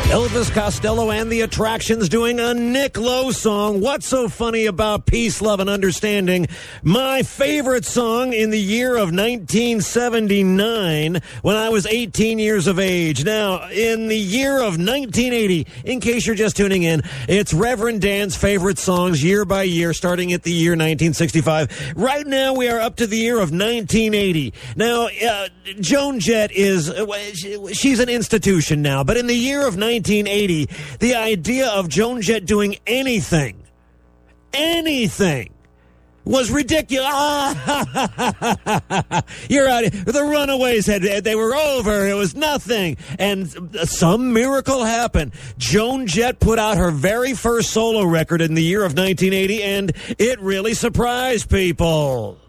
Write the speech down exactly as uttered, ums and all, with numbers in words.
Elvis Costello and the Attractions doing a Nick Lowe song. What's so funny about peace, love, and understanding? My favorite song in the year of nineteen seventy-nine when I was eighteen years of age. Now, in the year of nineteen eighty, in case you're just tuning in, it's Reverend Dan's favorite songs year by year, starting at the year nineteen sixty-five. Right now, we are up to the year of nineteen eighty. Now, uh, Joan Jett is, uh, she's an institution now, but in the year of nineteen eighty, the idea of Joan Jett doing anything, anything, was ridiculous. You're out. The Runaways had, they were over. It was nothing. And some miracle happened. Joan Jett put out her very first solo record in the year of nineteen eighty, and it really surprised people.